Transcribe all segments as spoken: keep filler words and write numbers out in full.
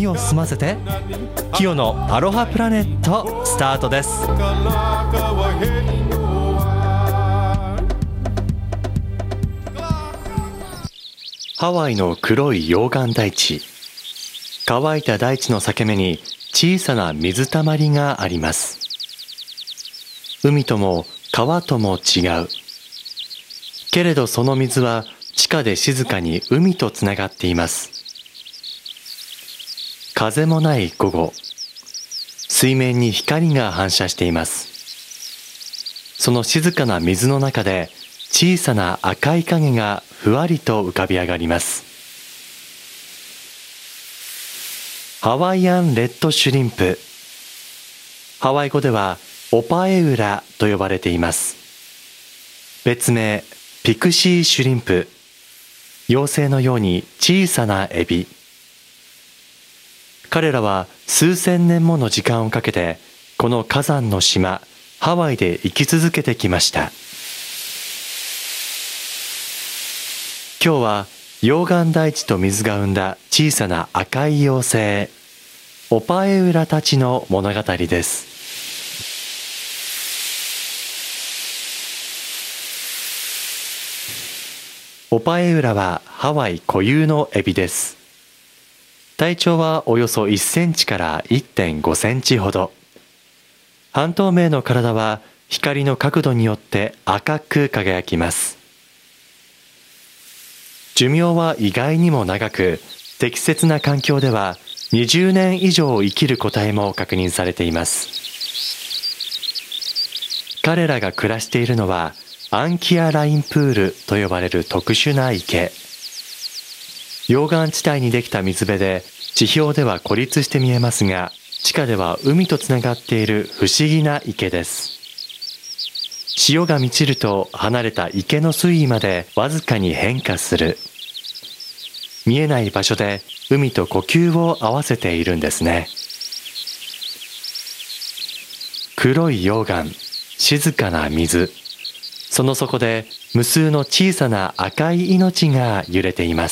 耳を澄ませて、キヨのアロハプラネットスタートです。ハワイの黒い溶岩大地、乾いた大地の裂け目に小さな水たまりがあります。海とも川とも違うけれど、その水は地下で静かに海とつながっています。風もない午後、水面に光が反射しています。その静かな水の中で小さな赤い影がふわりと浮かび上がります。ハワイアンレッドシュリンプ、ハワイ語ではオパエウラと呼ばれています。別名ピクシーシュリンプ、妖精のように小さなエビ。彼らは数千年もの時間をかけてこの火山の島ハワイで生き続けてきました。今日は溶岩大地と水が生んだ小さな赤い妖精オパエウラたちの物語です。オパエウラはハワイ固有のエビです。体長はおよそいっセンチから いってんごセンチほど。半透明の体は光の角度によって赤く輝きます。寿命は意外にも長く、適切な環境ではにじゅうねん以上生きる個体も確認されています。彼らが暮らしているのはアンキアラインプールと呼ばれる特殊な池。溶岩地帯にできた水辺で地表では孤立して見えますが、地下では海とつながっている不思議な池です。潮が満ちると離れた池の水位までわずかに変化する。見えない場所で海と呼吸を合わせているんですね。黒い溶岩、静かな水、その底で無数の小さな赤い命が揺れています。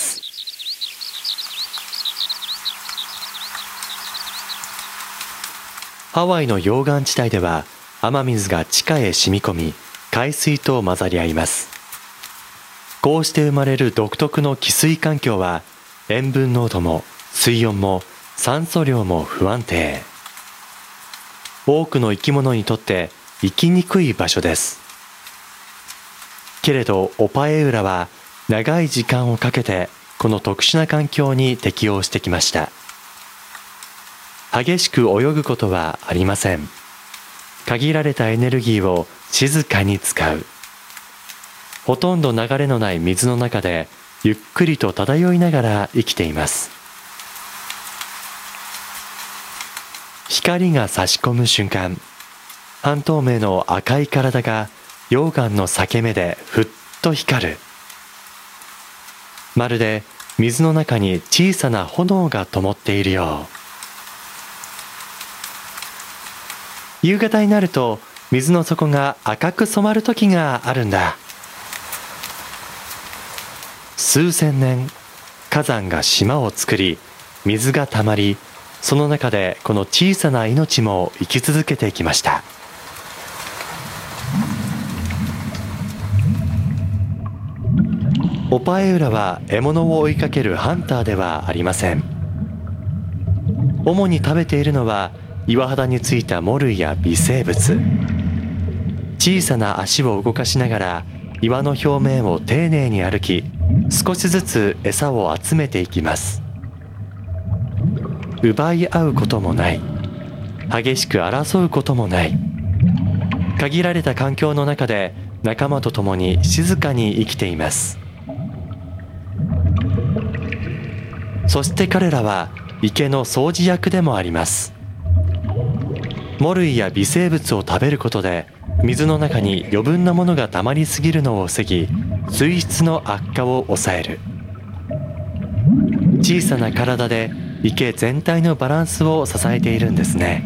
ハワイの溶岩地帯では雨水が地下へ染み込み、海水と混ざり合います。こうして生まれる独特の汽水環境は塩分濃度も水温も酸素量も不安定。多くの生き物にとって生きにくい場所です。けれどオパエウラは長い時間をかけてこの特殊な環境に適応してきました。激しく泳ぐことはありません。限られたエネルギーを静かに使う。ほとんど流れのない水の中でゆっくりと漂いながら生きています。光が差し込む瞬間、半透明の赤い体が溶岩の裂け目でふっと光る。まるで水の中に小さな炎が灯っているよう。夕方になると水の底が赤く染まる時があるんだ。数千年、火山が島を作り、水がたまり、その中でこの小さな命も生き続けてきました。オパエウラは獲物を追いかけるハンターではありません。主に食べているのは岩肌についたモルや微生物。小さな足を動かしながら岩の表面を丁寧に歩き、少しずつ餌を集めていきます。奪い合うこともない。激しく争うこともない。限られた環境の中で仲間と共に静かに生きています。そして彼らは池の掃除役でもあります。藻類や微生物を食べることで水の中に余分なものが溜まりすぎるのを防ぎ、水質の悪化を抑える。小さな体で池全体のバランスを支えているんですね。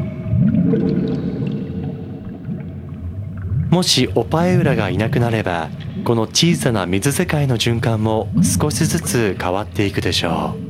もしオパエウラがいなくなれば、この小さな水世界の循環も少しずつ変わっていくでしょう。